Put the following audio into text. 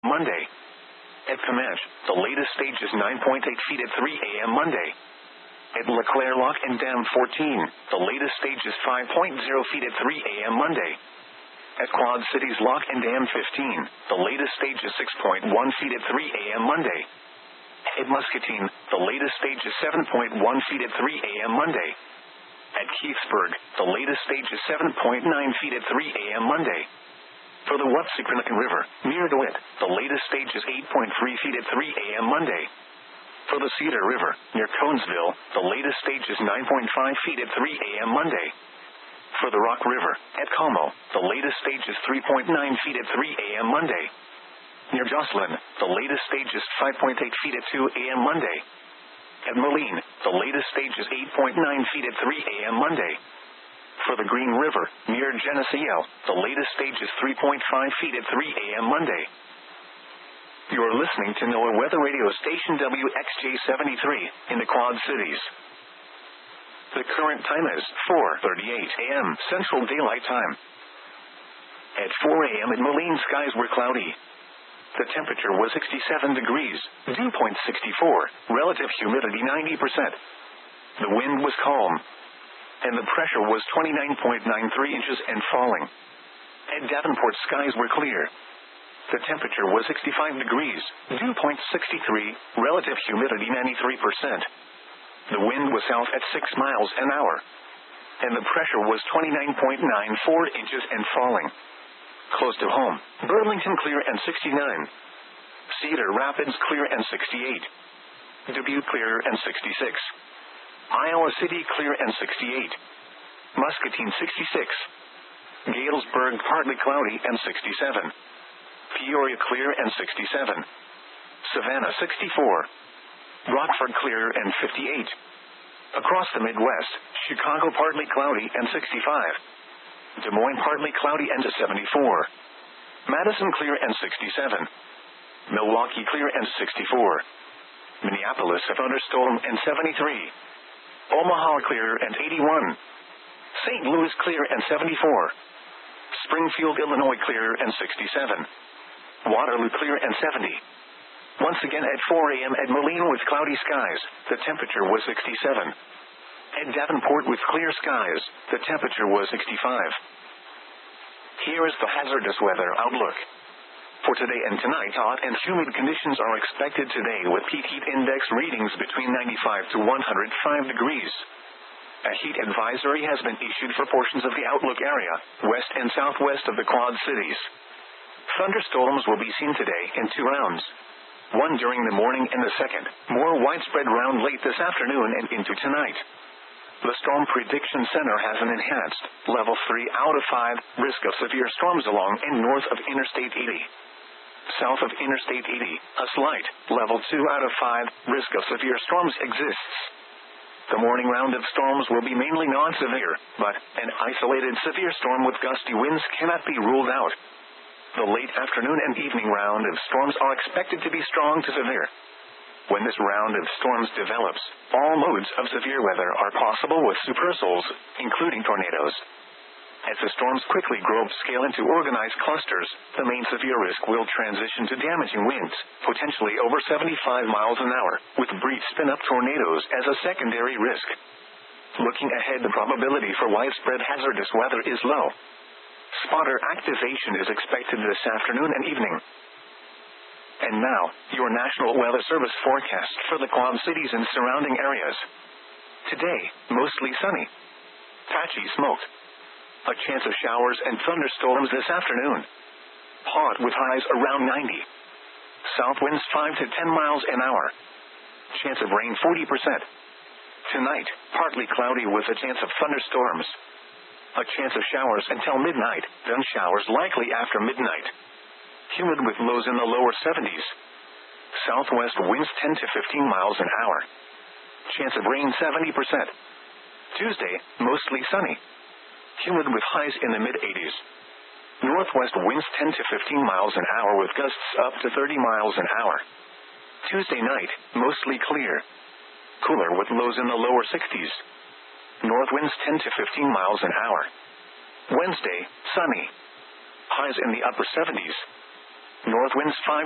Monday. At Comanche, the latest stage is 9.8 feet at 3 a.m. Monday. At LeClaire Lock and Dam 14, the latest stage is 5.0 feet at 3 a.m. Monday. At Quad Cities Lock and Dam 15, the latest stage is 6.1 feet at 3 a.m. Monday. At Muscatine, the latest stage is 7.1 feet at 3 a.m. Monday. At Keithsburg, the latest stage is 7.9 feet at 3 a.m. Monday. For the Wapsipinicon River, near DeWitt, the latest stage is 8.3 feet at 3 a.m. Monday. For the Cedar River, near Conesville, the latest stage is 9.5 feet at 3 a.m. Monday. For the Rock River, at Como, the latest stage is 3.9 feet at 3 a.m. Monday. Near Jocelyn, the latest stage is 5.8 feet at 2 a.m. Monday. At Moline, the latest stage is 8.9 feet at 3 a.m. Monday. For the Green River, near Geneseo, the latest stage is 3.5 feet at 3 a.m. Monday. You're listening to NOAA Weather Radio Station WXJ73 in the Quad Cities. The current time is 4:38 a.m. Central Daylight Time. At 4 a.m. at Moline, skies were cloudy. The temperature was 67 degrees, dew point 64, relative humidity 90%. The wind was calm, and the pressure was 29.93 inches and falling. At Davenport, skies were clear. The temperature was 65 degrees, dew point 63, relative humidity 93%. The wind was south at 6 miles an hour, and the pressure was 29.94 inches and falling. Close to home, Burlington clear and 69. Cedar Rapids clear and 68. Dubuque clear and 66. Iowa City clear and 68. Muscatine 66. Galesburg partly cloudy and 67. Peoria clear and 67. Savannah 64. Rockford clear and 58. Across the Midwest, Chicago partly cloudy and 65. Des Moines partly cloudy and 74. Madison clear and 67. Milwaukee clear and 64. Minneapolis a thunderstorm and 73. Omaha clear and 81. St. Louis clear and 74. Springfield, Illinois clear and 67. Waterloo clear and 70. Once again at 4 a.m. at Moline with cloudy skies, the temperature was 67. At Davenport with clear skies, the temperature was 65. Here is the hazardous weather outlook. For today and tonight, hot and humid conditions are expected today with peak heat index readings between 95 to 105 degrees. A heat advisory has been issued for portions of the outlook area, west and southwest of the Quad Cities. Thunderstorms will be seen today in 2 rounds. One during the morning and the second, more widespread round late this afternoon and into tonight. The Storm Prediction Center has an enhanced, level 3 out of 5, risk of severe storms along and north of Interstate 80. South of Interstate 80, a slight, level 2 out of 5, risk of severe storms exists. The morning round of storms will be mainly non-severe, but an isolated severe storm with gusty winds cannot be ruled out. The late afternoon and evening round of storms are expected to be strong to severe. When this round of storms develops, all modes of severe weather are possible with supercells, including tornadoes. As the storms quickly grow upscale into organized clusters, the main severe risk will transition to damaging winds, potentially over 75 miles an hour, with brief spin-up tornadoes as a secondary risk. Looking ahead, the probability for widespread hazardous weather is low. Spotter activation is expected this afternoon and evening. And now, your National Weather Service forecast for the Quad Cities and surrounding areas. Today, mostly sunny. Patchy smoke. A chance of showers and thunderstorms this afternoon. Hot with highs around 90. South winds 5 to 10 miles an hour. Chance of rain 40%. Tonight, partly cloudy with a chance of thunderstorms. A chance of showers until midnight, then showers likely after midnight. Humid with lows in the lower 70s. Southwest winds 10 to 15 miles an hour. Chance of rain 70%. Tuesday, mostly sunny. Humid with highs in the mid-80s. Northwest winds 10 to 15 miles an hour with gusts up to 30 miles an hour. Tuesday night, mostly clear. Cooler with lows in the lower 60s. North winds 10 to 15 miles an hour. Wednesday, sunny. Highs in the upper 70s. North winds 5